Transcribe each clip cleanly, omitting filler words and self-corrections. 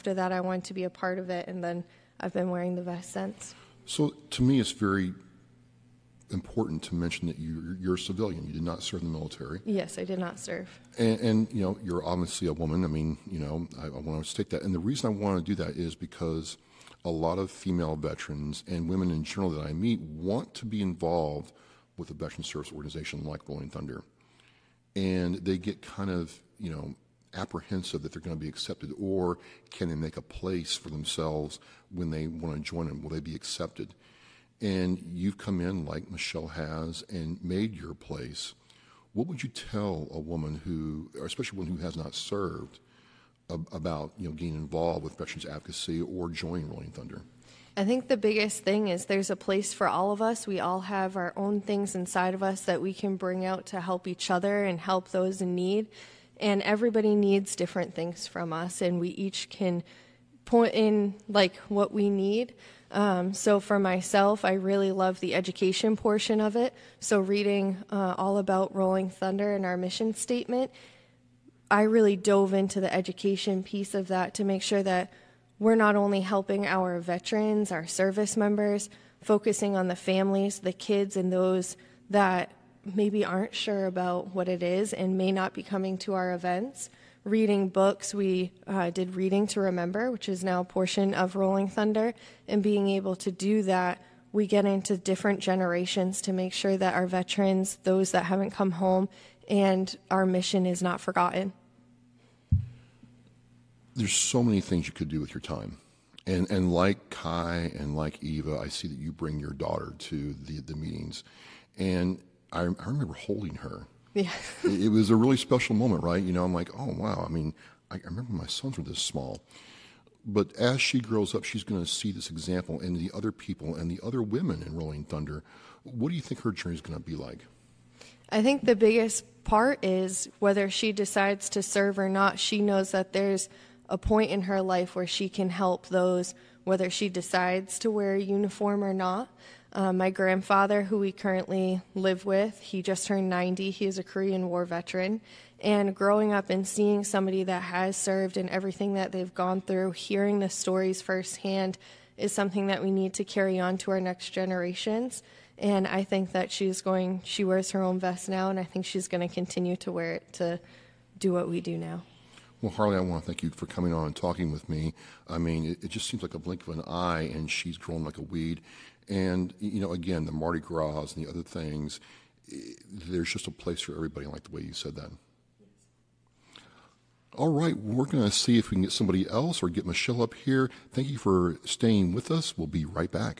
after that, I wanted to be a part of it, and then I've been wearing the vest since. So to me, it's very important to mention that you're a civilian. You did not serve in the military. Yes, I did not serve. And you know, you're obviously a woman. I mean, you know, I want to state that. And the reason I want to do that is because a lot of female veterans and women in general that I meet want to be involved with a veteran service organization like Rolling Thunder. And they get kind of, you know, apprehensive that they're going to be accepted, or can they make a place for themselves when they want to join them? Will they be accepted? And you've come in like Michelle has and made your place. What would you tell a woman who, or especially one who has not served, about, you know, getting involved with veterans advocacy or joining Rolling Thunder? I think the biggest thing is there's a place for all of us. We all have our own things inside of us that we can bring out to help each other and help those in need. And everybody needs different things from us, and we each can point in like what we need. So for myself, I really love the education portion of it. So reading all about Rolling Thunder and our mission statement, I really dove into the education piece of that to make sure that we're not only helping our veterans, our service members, focusing on the families, the kids, and those that maybe aren't sure about what it is and may not be coming to our events. Reading books, we did Reading to Remember, which is now a portion of Rolling Thunder, and being able to do that, we get into different generations to make sure that our veterans, those that haven't come home, and our mission is not forgotten. There's so many things you could do with your time. And like Kai and like Eva, I see that you bring your daughter to the meetings. And I remember holding her. Yeah. It was a really special moment, right? You know, I'm like, oh, wow. I mean, I remember my sons were this small. But as she grows up, she's going to see this example and the other people and the other women in Rolling Thunder. What do you think her journey is going to be like? I think the biggest part is whether she decides to serve or not, she knows that there's a point in her life where she can help those, whether she decides to wear a uniform or not. My grandfather, who we currently live with, he just turned 90. He is a Korean War veteran. And growing up and seeing somebody that has served and everything that they've gone through, hearing the stories firsthand is something that we need to carry on to our next generations. And I think that she wears her own vest now, and I think she's going to continue to wear it to do what we do now. Well, Harley, I want to thank you for coming on and talking with me. I mean, it just seems like a blink of an eye, and she's grown like a weed. And, you know, again, the Mardi Gras and the other things, there's just a place for everybody. I like the way you said that. All right, we're going to see if we can get somebody else or get Michelle up here. Thank you for staying with us. We'll be right back.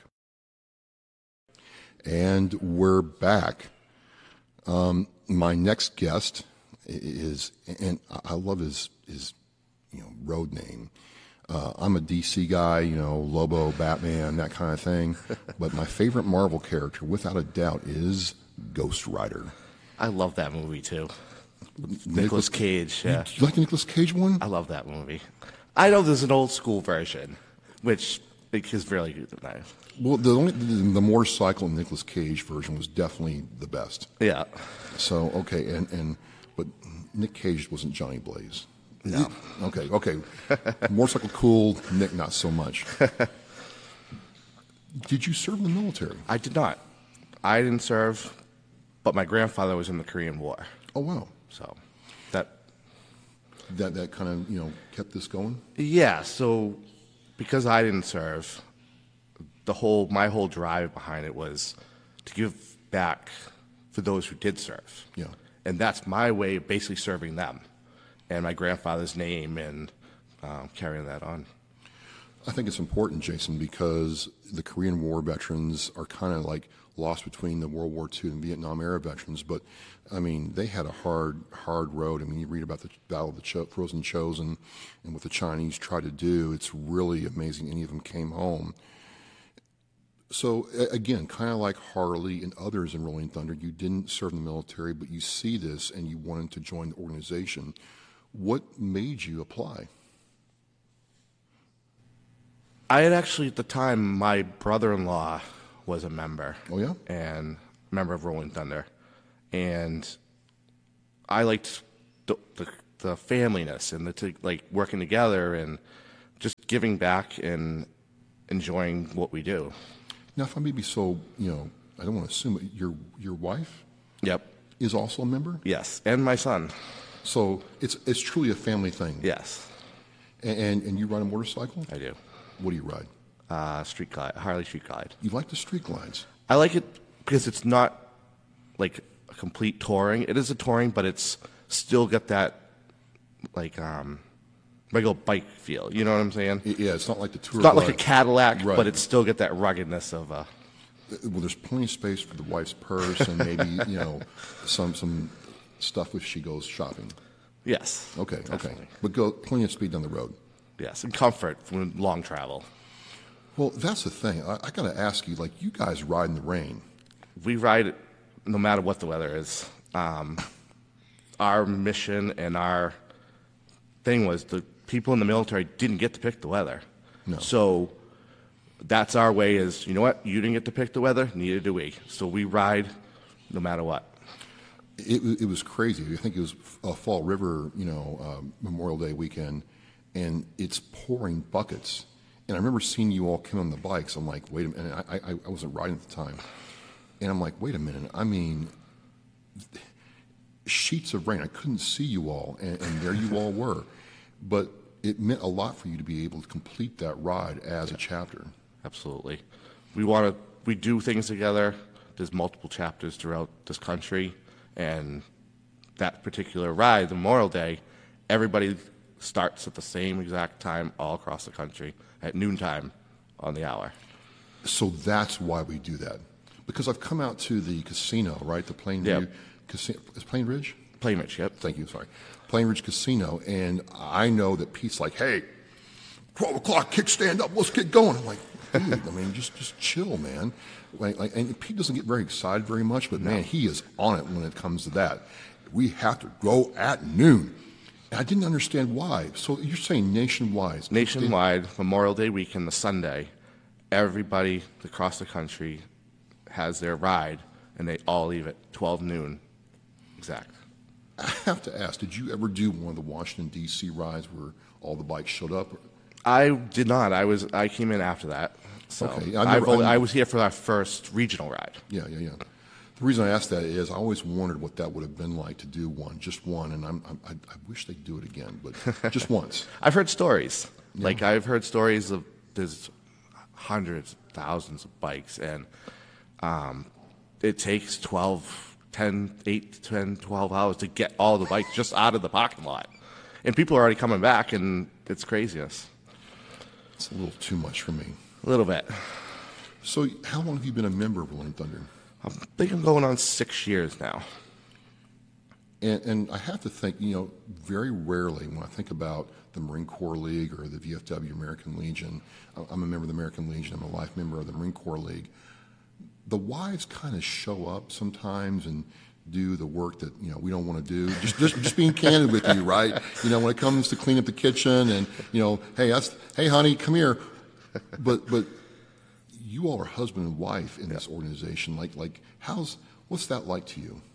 And we're back. My next guest is, and I love his road name. I'm a DC guy, Lobo, Batman, that kind of thing. But my favorite Marvel character, without a doubt, is Ghost Rider. I love that movie too. Nicolas Cage. Yeah. You like the Nicolas Cage one? I love that movie. I know there's an old school version, which is really nice. Well, the motorcycle in the Nicolas Cage version was definitely the best. Yeah. So okay, but Nick Cage wasn't Johnny Blaze. No. Okay. Motorcycle cool, Nick not so much. Did you serve in the military? I did not. I didn't serve, but my grandfather was in the Korean War. Oh wow. So that kind of kept this going. Yeah. So because I didn't serve, my whole drive behind it was to give back for those who did serve. Yeah. And that's my way of basically serving them, and my grandfather's name, and carrying that on. I think it's important, Jason, because the Korean War veterans are kind of like lost between the World War II and Vietnam era veterans. But, I mean, they had a hard road. I mean, you read about the Battle of the Frozen Chosin and what the Chinese tried to do. It's really amazing any of them came home. So, again, kind of like Harley and others in Rolling Thunder, you didn't serve in the military, but you see this and you wanted to join the organization. What made you apply? I had actually, at the time, my brother-in-law was a member. Oh, yeah? And a member of Rolling Thunder. And I liked the familyness and working together. And just giving back and enjoying what we do. Now, if I may be so, I don't want to assume, but your wife Yep. is also a member? Yes, and my son. So it's truly a family thing. Yes, And you ride a motorcycle? I do. What do you ride? Street glide, Harley Street Glide. You like the street glides? I like it because it's not like a complete touring. It is a touring, but it's still got that like regular bike feel. You know what I'm saying? Yeah, it's not like the tour. It's not like a glide. Cadillac, Right. but it's still got that ruggedness of a. Well, there's plenty of space for the wife's purse and maybe some stuff if she goes shopping. Yes. Okay, definitely. but go plenty of speed down the road. Yes, and comfort for long travel. Well, that's the thing. I got to ask you, like, you guys ride in the rain. We ride it no matter what the weather is. Our mission and our thing was the people in the military didn't get to pick the weather. No. So that's our way is, you know what, you didn't get to pick the weather, neither do we. So we ride no matter what. It was crazy. I think it was Fall River, Memorial Day weekend, and it's pouring buckets. And I remember seeing you all come on the bikes. I'm like, wait a minute. And I wasn't riding at the time. And I'm like, wait a minute. I mean, sheets of rain. I couldn't see you all, and there you all were. But it meant a lot for you to be able to complete that ride as a chapter. Absolutely. We do things together. There's multiple chapters throughout this country. And that particular ride, the Memorial Day, everybody starts at the same exact time all across the country at noontime on the hour. So that's why we do that. Because I've come out to the casino, right? The Plainview Casino. Is Plain Ridge? Plain Ridge, yep. Thank you, sorry. Plain Ridge Casino, and I know that Pete's like, hey, 12 o'clock, kickstand up, let's get going. I'm like, dude, I mean, just chill, man. And Pete doesn't get very excited very much, but man, he is on it when it comes to that. We have to go at noon. And I didn't understand why. So you're saying nationwide? Nationwide, Memorial Day weekend, the Sunday, everybody across the country has their ride, and they all leave at 12 noon exact. I have to ask, did you ever do one of the Washington, D.C. rides where all the bikes showed up? I did not. I came in after that. So Okay. I was here for our first regional ride. Yeah. The reason I asked that is I always wondered what that would have been like to do just one, and I wish they'd do it again, but just once. I've heard stories. Yeah. Like I've heard stories of there's hundreds, thousands of bikes, and it takes 8, 10, 12 hours to get all the bikes just out of the parking lot. And people are already coming back, and it's craziness. It's a little too much for me. A little bit. So how long have you been a member of Rolling Thunder? I think I'm going on 6 years now. And I have to think, very rarely when I think about the Marine Corps League or the VFW American Legion, I'm a member of the American Legion, I'm a life member of the Marine Corps League, the wives kind of show up sometimes and do the work that we don't want to do. Just being candid with you, right? When it comes to clean up the kitchen and hey honey, come here. But you all are husband and wife in this organization. Like what's that like to you?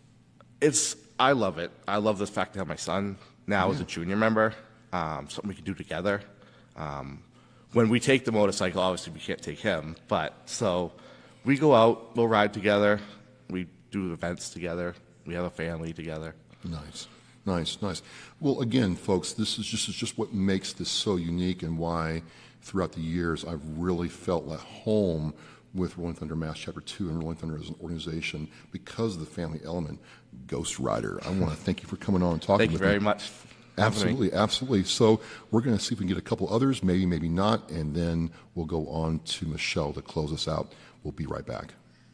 I love it. I love the fact to have my son now as a junior member. Something we can do together. When we take the motorcycle, obviously we can't take him, but so we go out, we'll ride together, we do events together, we have a family together. Nice. Well, again, folks, this is just what makes this so unique and why throughout the years I've really felt at home with Rolling Thunder Mass Chapter 2 and Rolling Thunder as an organization because of the family element. Ghost Rider, I want to thank you for coming on and talking with me. Thank you very much. Absolutely. So we're going to see if we can get a couple others, maybe not, and then we'll go on to Michelle to close us out. We'll be right back.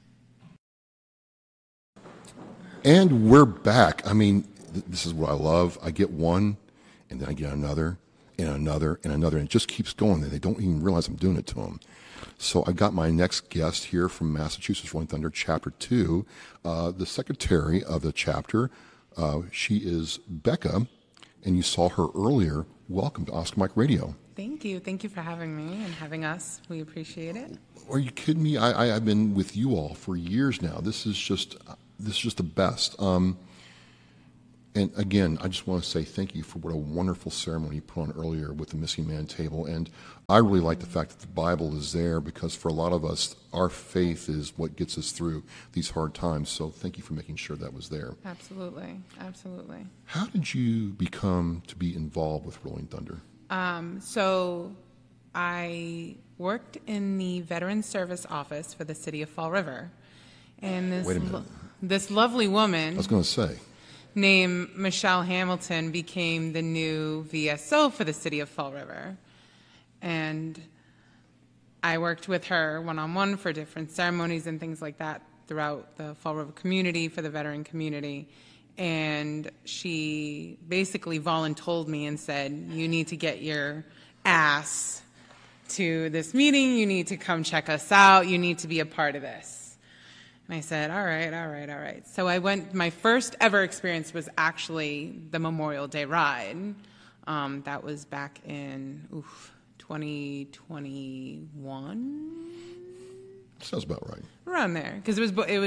And we're back. I mean, this is what I love. I get one, and then I get another, and another, and another, and it just keeps going, and they don't even realize I'm doing it to them. So I've got my next guest here from Massachusetts Rolling Thunder Chapter 2, the secretary of the chapter. She is Becca, and you saw her earlier. Welcome to Oscar Mike Radio. Thank you. Thank you for having me and having us. We appreciate it. Are you kidding me? I've been with you all for years now. This is just the best. And And again, I just want to say thank you for what a wonderful ceremony you put on earlier with the Missing Man table. And I really like the fact that the Bible is there, because for a lot of us, our faith is what gets us through these hard times. So thank you for making sure that was there. Absolutely, absolutely. How did you become to be involved with Rolling Thunder? So I worked in the Veteran Service Office for the city of Fall River. And Wait a minute. this lovely I woman was going to say, named Michelle Hamilton became the new VSO for the city of Fall River. And I worked with her one-on-one for different ceremonies and things like that throughout the Fall River community, for the veteran community. And she basically voluntold me and said, you need to get your ass to this meeting. You need to come check us out. You need to be a part of this. And I said, all right. So I went, my first ever experience was actually the Memorial Day ride. That was back in 2021? sounds about right. Around there. Because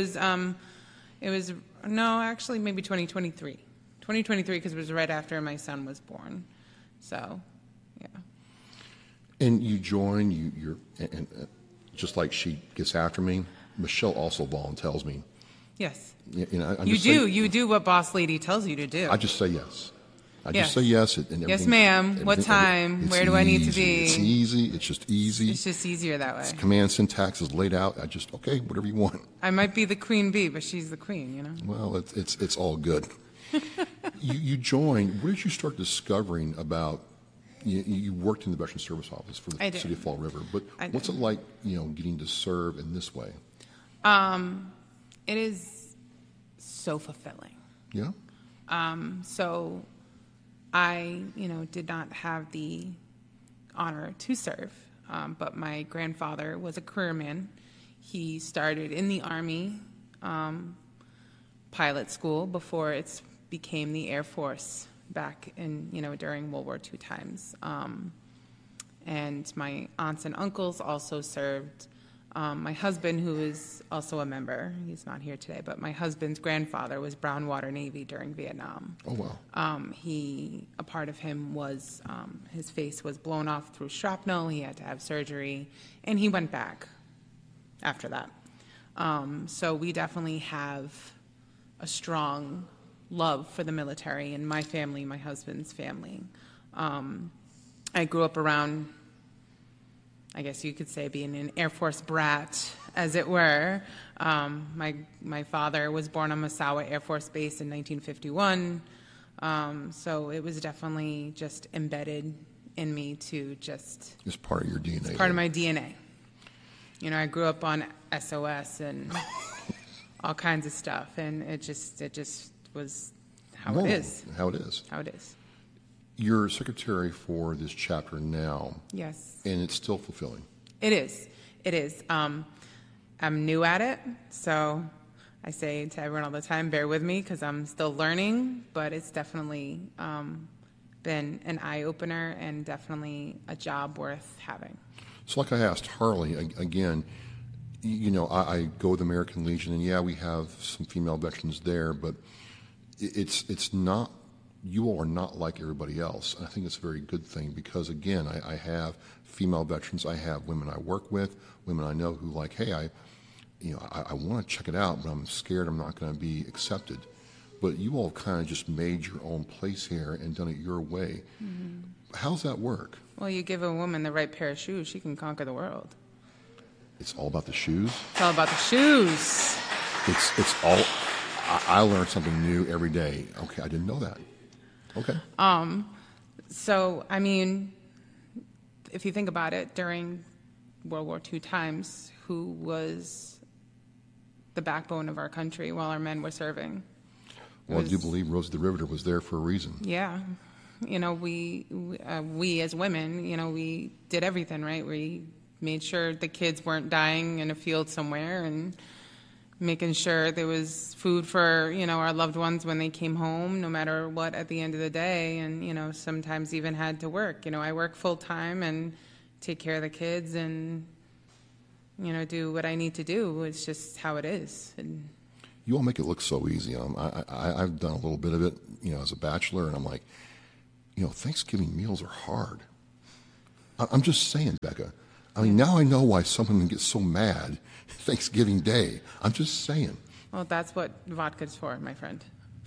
actually maybe 2023. 2023, because it was right after my son was born. So, yeah. And you join, you're just like she gets after me, Michelle also volunteers me. Yes. You do what boss lady tells you to do. I just say yes. I Yes. just say yes. And Yes, ma'am. What time? it's Where do I need to easy. be? It's easy. It's just easy. It's just easier that way. Command syntax is laid out. I just, okay, whatever you want. I might be the queen bee, but she's the queen, you know? Well, it's all good. You joined. Where did you start discovering about? You worked in the Veteran Service Office for the I did. City of Fall River, but I what's did. it like? Getting to serve in this way. It is so fulfilling. Yeah. So I, did not have the honor to serve, but my grandfather was a careerman. He started in the Army pilot school before it became the Air Force back in, during World War II times. And my aunts and uncles also served. My husband, who is also a member, he's not here today, but my husband's grandfather was Brown Water Navy during Vietnam. Oh wow. A part of him was, his face was blown off through shrapnel. He had to have surgery, and he went back after that. So we definitely have a strong love for the military in my family, my husband's family. I grew up around, I guess you could say, being an Air Force brat, as it were. My father was born on Misawa Air Force Base in 1951, so it was definitely just embedded in me to just... It's part of your DNA. It's part of my DNA. I grew up on SOS and all kinds of stuff, and it just was how it is. How it is. How it is. You're secretary for this chapter now. Yes. And it's still fulfilling. It is. It is. I'm new at it, so I say to everyone all the time, bear with me because I'm still learning, but it's definitely been an eye-opener and definitely a job worth having. So like I asked Harley, again, I go with American Legion, and yeah, we have some female veterans there, but it's not, you all are not like everybody else. And I think it's a very good thing because, again, I have female veterans, I have women I work with, women I know who hey, I want to check it out, but I'm scared I'm not going to be accepted. But you all kind of just made your own place here and done it your way. Mm-hmm. How's that work? Well, you give a woman the right pair of shoes, she can conquer the world. It's all about the shoes? It's all about the shoes. It's all, I learn something new every day. Okay, I didn't know that. Okay. So, I mean, if you think about it, during World War II times, who was the backbone of our country while our men were serving? Well, I do believe Rosie the Riveter was there for a reason. Yeah. We as women, we did everything, right? We made sure the kids weren't dying in a field somewhere and making sure there was food for, our loved ones when they came home, no matter what, at the end of the day. And, sometimes even had to work. I work full time and take care of the kids and, do what I need to do. It's just how it is. And you all make it look so easy. I've done a little bit of it, as a bachelor, and I'm like, Thanksgiving meals are hard. I'm just saying, Becca. I mean, now I know why someone gets so mad Thanksgiving Day. I'm just saying. Well, that's what vodka's for, my friend.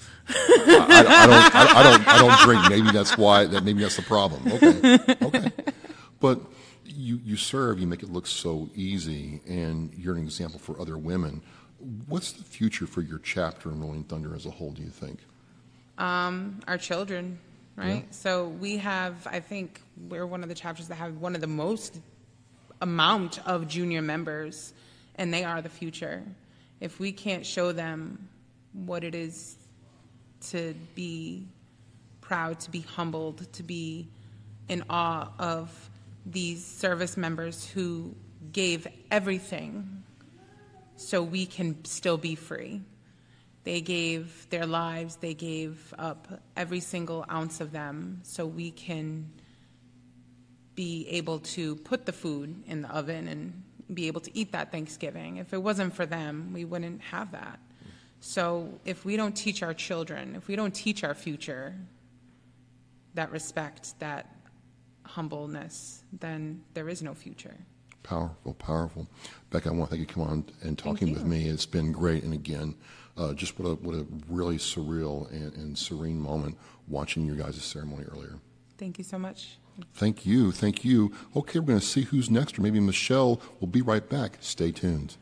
I don't drink. Maybe that's why. Maybe that's the problem. Okay. But you serve. You make it look so easy, and you're an example for other women. What's the future for your chapter in Rolling Thunder as a whole, do you think? Our children, right? Yeah. So we have, I think we're one of the chapters that have one of the most amount of junior members, and they are the future. If we can't show them what it is to be proud, to be humbled, to be in awe of these service members who gave everything so we can still be free. They gave their lives, they gave up every single ounce of them so we can be able to put the food in the oven and be able to eat that Thanksgiving. If it wasn't for them, we wouldn't have that. So if we don't teach our children, if we don't teach our future that respect, that humbleness, then there is no future. Powerful. Becca, I want to thank you for coming on and talking with me. It's been great. And again, just what a really surreal and serene moment watching your guys' ceremony earlier. Thank you so much. Thank you. Okay, we're going to see who's next, or maybe Michelle will be right back. Stay tuned.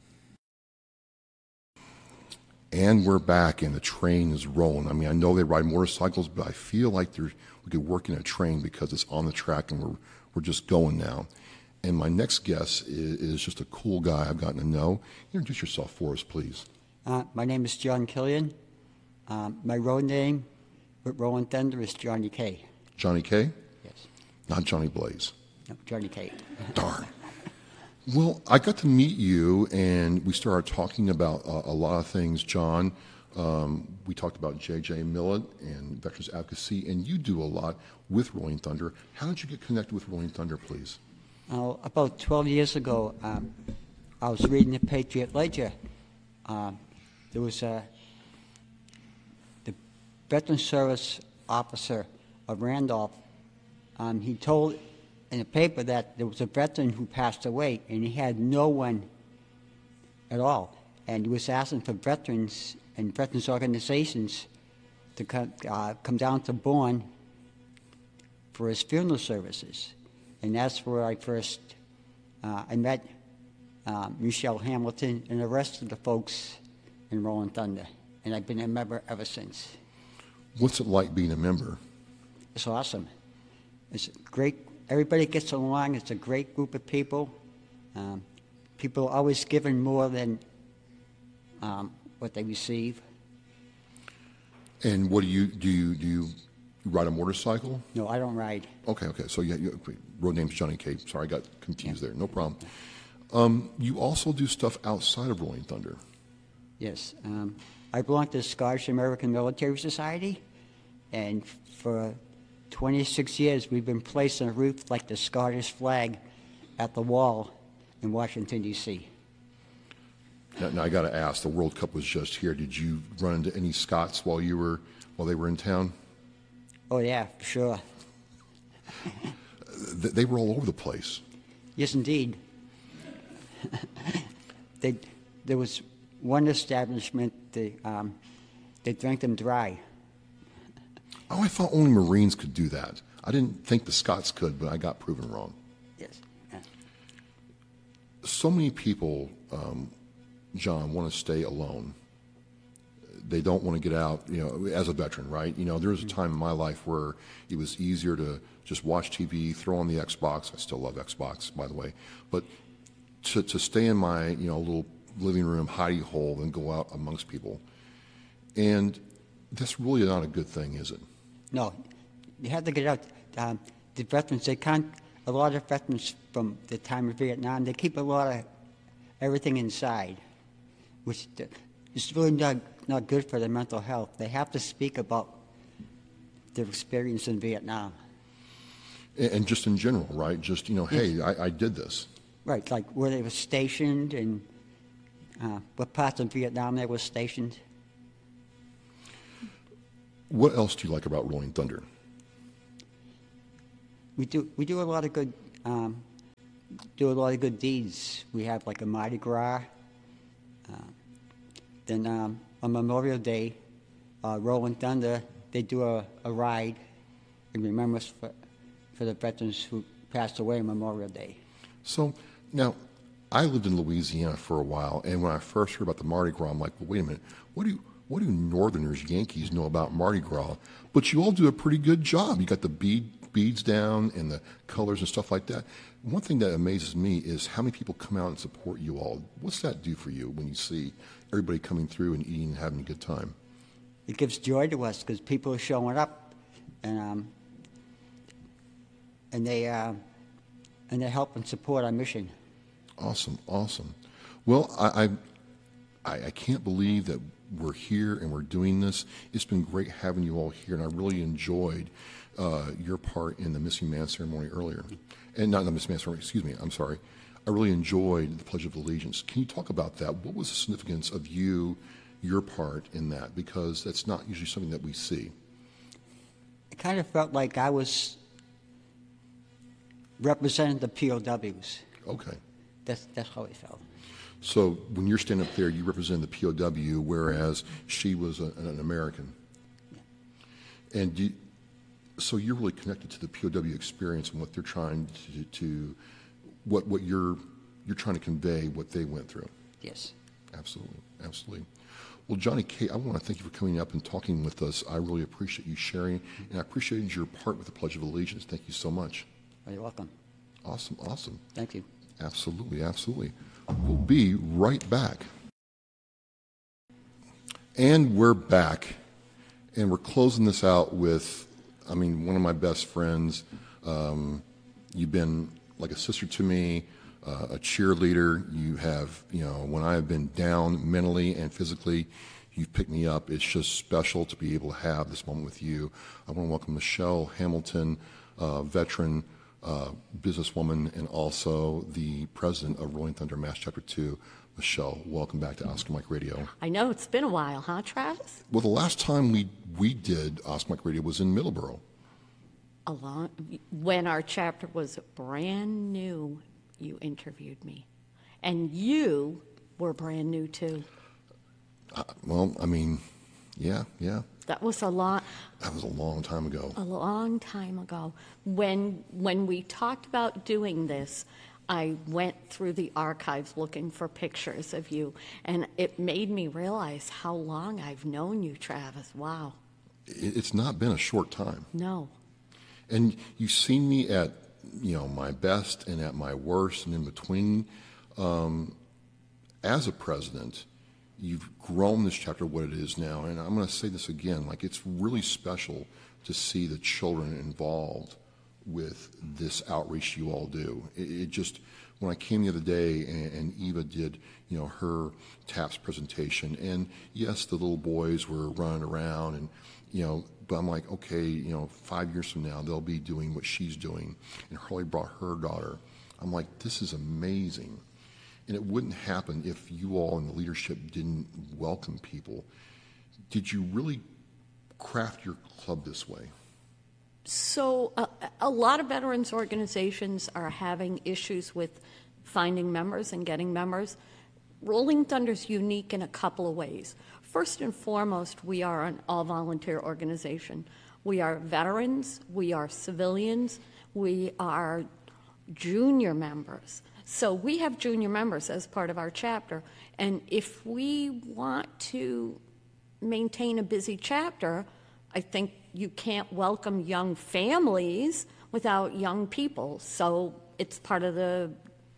And we're back, and the train is rolling. I mean, I know they ride motorcycles, but I feel like we could work in a train because it's on the track, and we're just going now. And my next guest is just a cool guy I've gotten to know. Introduce yourself for us, please. My name is John Killian. My road name with Rolling Thunder is Johnny K. Johnny K? Yes. Not Johnny Blaze. No, Johnny K. Darn. Well, I got to meet you, and we started talking about a lot of things, John. We talked about J.J. Millett and Veterans Advocacy, and you do a lot with Rolling Thunder. How did you get connected with Rolling Thunder, please? About 12 years ago, I was reading the Patriot Ledger. There was the Veteran Service Officer of Randolph. He told in the paper that there was a veteran who passed away, and he had no one at all. And he was asking for veterans and veterans organizations to come down to Bourne for his funeral services. And that's where I first I met Michelle Hamilton and the rest of the folks in Rolling Thunder. And I've been a member ever since. What's it like being a member? It's awesome. It's great. Everybody gets along. It's a great group of people. People are always giving more than what they receive. And what do you ride a motorcycle? No, I don't ride. Okay. So road name's Johnny K. Sorry, I got confused there. No problem. You also do stuff outside of Rolling Thunder. Yes. I belong to the Scottish American Military Society, and for 26 years we've been placed on a roof like the Scottish flag at the wall in Washington, D.C. Now I got to ask, the World Cup was just here. Did you run into any Scots while they were in town? Oh, yeah, for sure. They were all over the place. Yes, indeed. There was one establishment, they drank them dry. Oh, I thought only Marines could do that. I didn't think the Scots could, but I got proven wrong. Yes. So many people, John, want to stay alone. They don't want to get out, as a veteran, right? There was a time in my life where it was easier to just watch TV, throw on the Xbox. I still love Xbox, by the way. But to stay in my, little living room hidey hole and go out amongst people. And that's really not a good thing, is it? No. You have to get out. The veterans, a lot of veterans from the time of Vietnam, they keep a lot of everything inside, which is really not good for their mental health. They have to speak about their experience in Vietnam. And just in general, right? Just, hey, I did this. Right, like where they were stationed and what parts of Vietnam they were stationed. What else do you like about Rolling Thunder? We do a lot of good deeds. We have like a Mardi Gras. Then on Memorial Day, Rolling Thunder, they do a ride in remembrance for the veterans who passed away on Memorial Day. So now, I lived in Louisiana for a while, and when I first heard about the Mardi Gras, I'm like, well, wait a minute, what do Northerners, Yankees, know about Mardi Gras? But you all do a pretty good job. You got the beads down and the colors and stuff like that. One thing that amazes me is how many people come out and support you all. What's that do for you when you see everybody coming through and eating and having a good time? It gives joy to us because people are showing up, and they help and support our mission. Awesome, awesome. Well, I can't believe that we're here and we're doing this. It's been great having you all here, and I really enjoyed your part in the Missing Man ceremony earlier. And not the Missing Man ceremony, excuse me, I'm sorry. I really enjoyed the Pledge of Allegiance. Can you talk about that? What was the significance of your part in that? Because that's not usually something that we see. It kind of felt like I was representing the POWs. Okay. That's how it felt. So when you're standing up there, you represent the POW, whereas she was an American. Yeah. And so you're really connected to the POW experience and what they're trying what you're trying to convey, what they went through. Yes. Absolutely, absolutely. Well, Johnny K., I want to thank you for coming up and talking with us. I really appreciate you sharing, and I appreciate your part with the Pledge of Allegiance. Thank you so much. You're welcome. Awesome, awesome. Thank you. Absolutely, absolutely. We'll be right back. And we're back. And we're closing this out with, one of my best friends. You've been like a sister to me, a cheerleader. You have, when I have been down mentally and physically, you've picked me up. It's just special to be able to have this moment with you. I want to welcome Michelle Hamilton, veteran, businesswoman, and also the president of Rolling Thunder Mass Chapter 2. Michelle, welcome back to Oscar Mike Radio. I know, it's been a while, huh, Travis? Well, the last time we did Oscar Mike Radio was in Middleborough. When our chapter was brand new, you interviewed me. And you were brand new, too. Yeah. That was a long time ago. A long time ago. When we talked about doing this, I went through the archives looking for pictures of you, and it made me realize how long I've known you, Travis. Wow. It's not been a short time. No. And you've seen me at, my best and at my worst and in between. As a president, you've grown this chapter what it is now, and I'm going to say this again, it's really special to see the children involved with this outreach you all do. It just, when I came the other day and Eva did, her TAPS presentation, and yes, the little boys were running around and, but I'm like, okay, 5 years from now, they'll be doing what she's doing. And Harley brought her daughter. I'm like, this is amazing. And it wouldn't happen if you all in the leadership didn't welcome people. Did you really craft your club this way? So a lot of veterans organizations are having issues with finding members and getting members. Rolling Thunder's unique in a couple of ways. First and foremost, we are an all-volunteer organization. We are veterans, we are civilians, we are junior members. So we have junior members as part of our chapter, and if we want to maintain a busy chapter, I think you can't welcome young families without young people. So it's part of the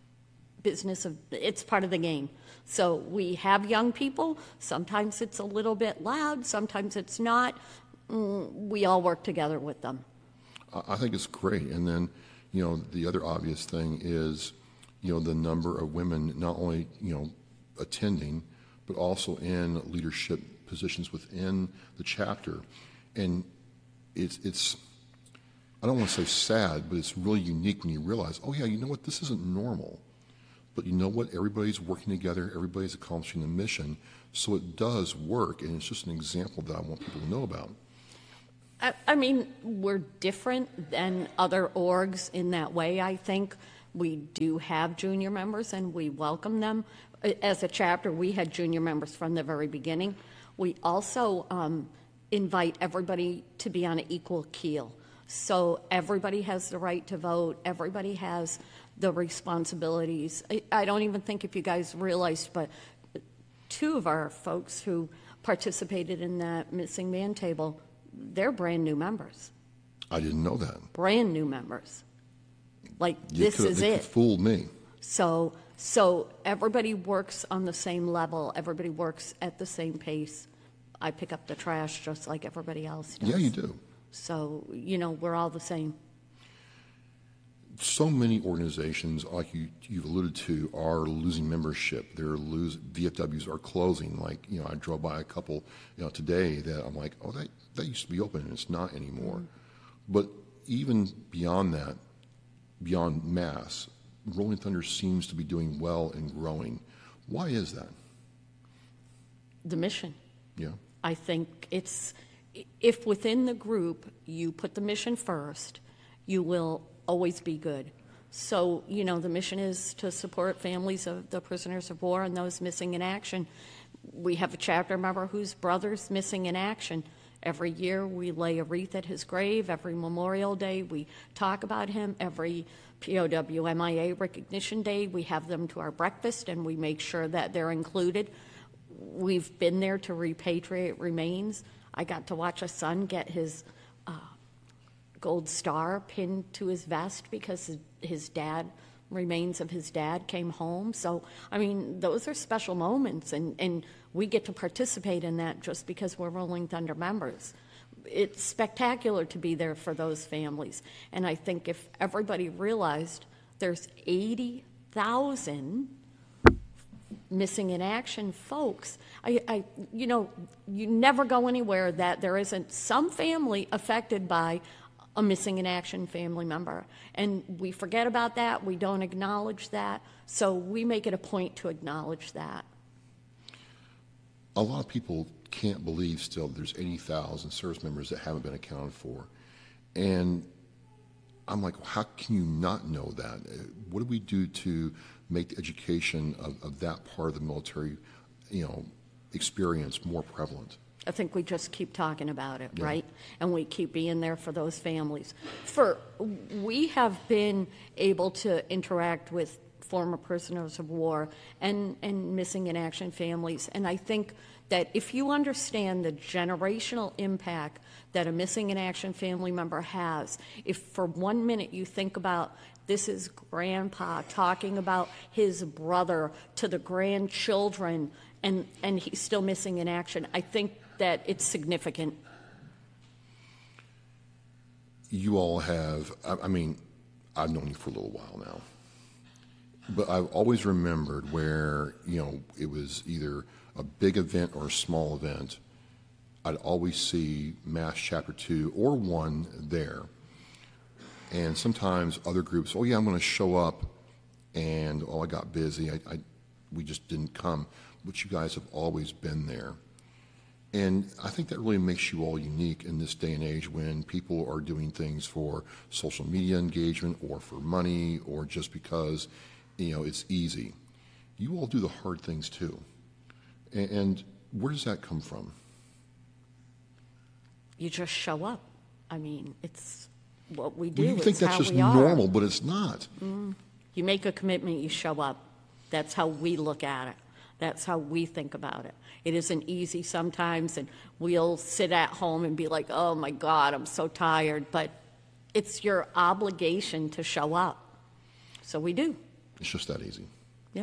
it's part of the game. So we have young people. Sometimes it's a little bit loud, sometimes it's not. We all work together with them. I think it's great. And then, the other obvious thing is, the number of women not only, attending, but also in leadership positions within the chapter. And it's I don't want to say sad, but it's really unique when you realize, oh yeah, you know what, this isn't normal. But you know what? Everybody's working together. Everybody's accomplishing the mission. So it does work, and it's just an example that I want people to know about. I mean, we're different than other orgs in that way, I think. We do have junior members, and we welcome them. As a chapter, we had junior members from the very beginning. We also invite everybody to be on an equal keel. So everybody has the right to vote. Everybody has the responsibilities. I don't even think if you guys realized, but 2 of our folks who participated in that missing man table, they're brand new members. I didn't know that. Brand new members. Like, They could fooled me. So everybody works on the same level. Everybody works at the same pace. I pick up the trash just like everybody else does. Yeah, you do. So, we're all the same. So many organizations, like you've alluded to, are losing membership. VFWs are closing. Like, I drove by a couple, today that I'm like, oh, that used to be open and it's not anymore. Mm-hmm. But even beyond that, beyond mass, Rolling Thunder seems to be doing well and growing. Why is that? The mission. Yeah. I think if within the group you put the mission first, you will always be good. So, the mission is to support families of the prisoners of war and those missing in action. We have a chapter member whose brother's missing in action. Every year we lay a wreath at his grave. Every Memorial Day we talk about him. Every POW MIA Recognition Day we have them to our breakfast and we make sure that they're included. We've been there to repatriate remains. I got to watch a son get his gold star pinned to his vest because his remains of his dad came home. So, I mean, those are special moments, and we get to participate in that just because we're Rolling Thunder members. It's spectacular to be there for those families. And I think if everybody realized there's 80,000 missing in action folks, you never go anywhere that there isn't some family affected by a missing in action family member. And we forget about that. We don't acknowledge that. So we make it a point to acknowledge that. A lot of people can't believe still there's 80,000 service members that haven't been accounted for. And I'm like, well, how can you not know that? What do we do to make the education of that part of the military, experience more prevalent? I think we just keep talking about it, Yeah. right? And we keep being there for those families. We have been able to interact with former prisoners of war and missing in action families. And I think that if you understand the generational impact that a missing in action family member has, if for 1 minute you think about this is grandpa talking about his brother to the grandchildren and he's still missing in action, I think that it's significant. You all have, I've known you for a little while now, but I've always remembered where, it was either a big event or a small event, I'd always see Mass Chapter 2 or 1 there. And sometimes other groups, oh yeah, I'm going to show up, and I got busy, we just didn't come. But you guys have always been there. And I think that really makes you all unique in this day and age when people are doing things for social media engagement or for money or just because, it's easy. You all do the hard things too. And where does that come from? You just show up. It's what we do. Well, you think it's that's how just we are. normal, but it's not. You make a commitment, you show up. That's how we look at it. That's how we think about it. It isn't easy sometimes, and we'll sit at home and be like, oh my God, I'm so tired. But it's your obligation to show up. So we do. It's just that easy. Yeah.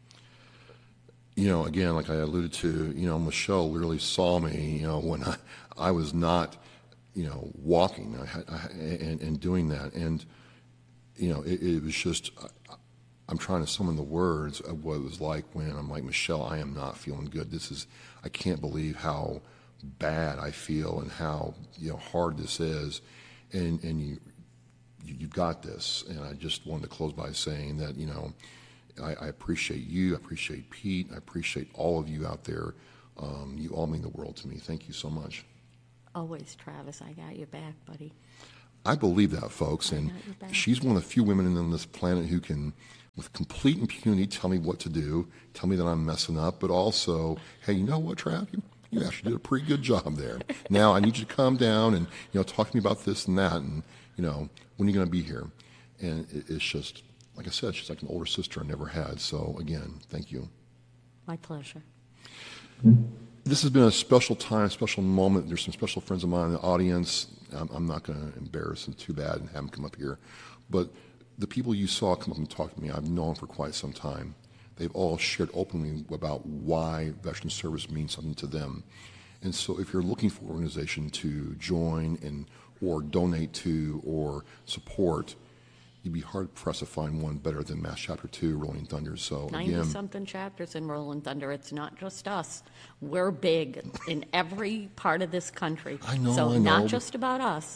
Again, like I alluded to, Michelle literally saw me, when I was not, walking and doing that. And, it was just, I'm trying to summon the words of what it was like when I'm like, Michelle, I am not feeling good. I can't believe how bad I feel and how, hard this is. And you got this. And I just wanted to close by saying that, I appreciate you. I appreciate Pete. I appreciate all of you out there. You all mean the world to me. Thank you so much. Always, Travis. I got your back, buddy. I believe that, folks. And she's one of the few women on this planet who can, with complete impunity, tell me what to do, tell me that I'm messing up, but also, hey, you know what, Trav? You actually did a pretty good job there. Now I need you to calm down and, talk to me about this and that, and, when are you going to be here? And it's just, like I said, she's like an older sister I never had. So, again, thank you. My pleasure. This has been a special time, a special moment. There's some special friends of mine in the audience. I'm not going to embarrass them too bad and have them come up here. But the people you saw come up and talk to me, I've known for quite some time. They've all shared openly about why veteran service means something to them. And so if you're looking for an organization to join or donate to or support, you'd be hard-pressed to find one better than Mass Chapter 2, Rolling Thunder. So again, 90-something chapters in Rolling Thunder. It's not just us. We're big in every part of this country. I know, so I know. not just about us.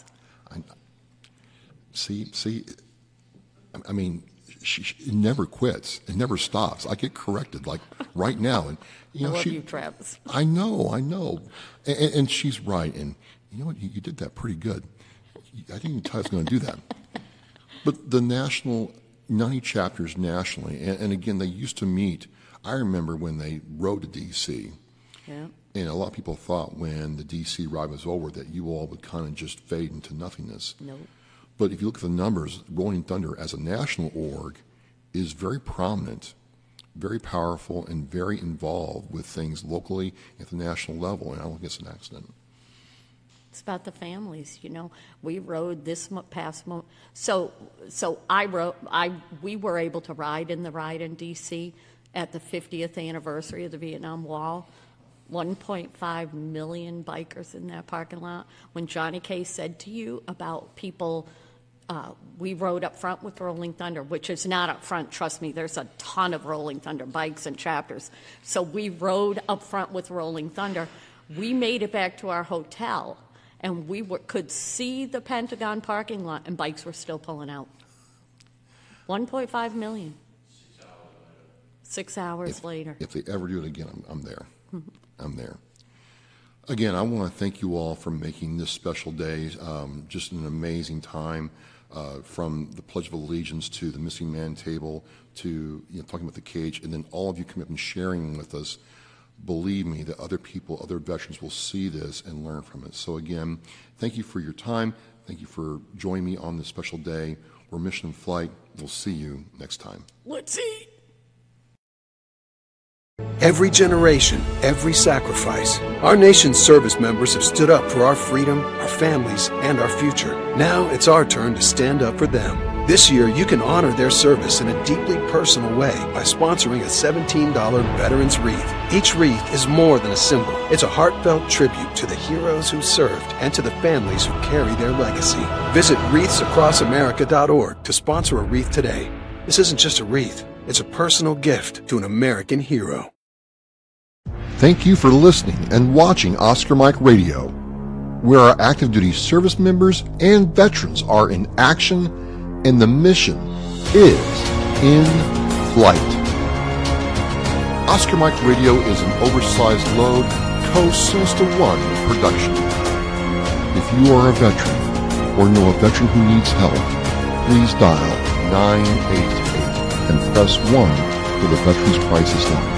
See, I mean, it never quits. It never stops. I get corrected, like right now. And I love you, Travis. I know. And she's right. And you know what? You did that pretty good. I didn't even tell you I was going to do that. But the 90 chapters nationally, and again, they used to meet. I remember when they rode to D.C., Yeah. and a lot of people thought when the D.C. ride was over that you all would kind of just fade into nothingness. Nope. But if you look at the numbers, Rolling Thunder as a national org is very prominent, very powerful, and very involved with things locally at the national level, and I don't think it's an accident. It's about the families, We rode this past month. So we were able to ride in the ride in D.C. at the 50th anniversary of the Vietnam Wall. 1.5 million bikers in that parking lot. When Johnny K said to you about people, we rode up front with Rolling Thunder, which is not up front, trust me, there's a ton of Rolling Thunder bikes and chapters. So we rode up front with Rolling Thunder. We made it back to our hotel, and we could see the Pentagon parking lot, and bikes were still pulling out. 1.5 million. 6 hours later. If they ever do it again, I'm there. I'm there. Again, I want to thank you all for making this special day just an amazing time, from the Pledge of Allegiance to the Missing Man table to talking about the cage, and then all of you coming up and sharing with us. Believe me that other people, other veterans will see this and learn from it. So again, thank you for your time. Thank you for joining me on this special day. We're Mission in Flight. We'll see you next time. Let's eat. Every generation, every sacrifice. Our nation's service members have stood up for our freedom, our families, and our future. Now it's our turn to stand up for them. This year, you can honor their service in a deeply personal way by sponsoring a $17 Veterans Wreath. Each wreath is more than a symbol. It's a heartfelt tribute to the heroes who served and to the families who carry their legacy. Visit wreathsacrossamerica.org to sponsor a wreath today. This isn't just a wreath. It's a personal gift to an American hero. Thank you for listening and watching Oscar Mike Radio, where our active duty service members and veterans are in action and the mission is in flight. Oscar Mike Radio is an oversized load Co-Sinister One production. If you are a veteran or know a veteran who needs help, please dial 988 and press 1 for the Veterans Crisis Line.